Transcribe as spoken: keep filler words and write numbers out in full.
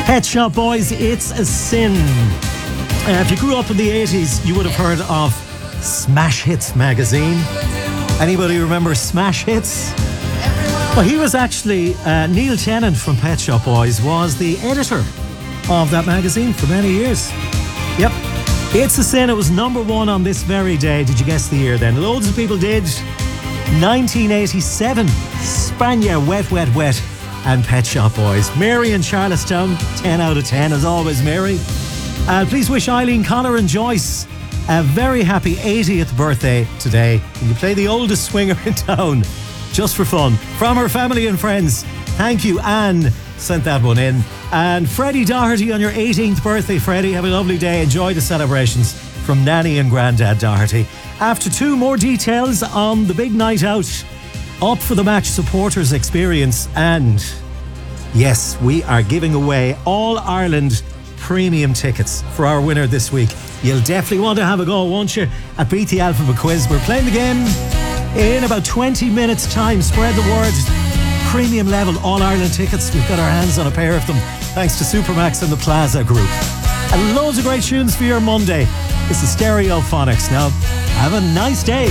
Pet Shop Boys, It's a Sin. Uh, if you grew up in the eighties, you would have heard of Smash Hits magazine. Anybody remember Smash Hits? Well, he was actually, uh, Neil Tennant from Pet Shop Boys was the editor of that magazine for many years. Yep. It's a Sin, it was number one on this very day. Did you guess the year then? Loads of people did. nineteen eighty-seven, Spania, Wet, Wet, Wet, and Pet Shop Boys. Mary in Charlestown, ten out of ten as always, Mary. Uh, please wish Eileen, Connor and Joyce a very happy eightieth birthday today. Can you play the oldest swinger in town? Just for fun. From her family and friends. Thank you, Anne sent that one in. And Freddie Doherty on your eighteenth birthday, Freddie. Have a lovely day. Enjoy the celebrations from Nanny and Grandad Doherty. After two more details on the big night out, Up for the Match supporters experience, and yes, we are giving away All Ireland premium tickets for our winner this week. You'll definitely want to have a go, won't you, at Beat the Alphabet Quiz. We're playing the game in about twenty minutes time. Spread the word. Premium level All Ireland tickets. We've got our hands on a pair of them thanks to Supermax and the Plaza Group. And loads of great tunes for your Monday. This is Stereophonics. Now, have a nice day.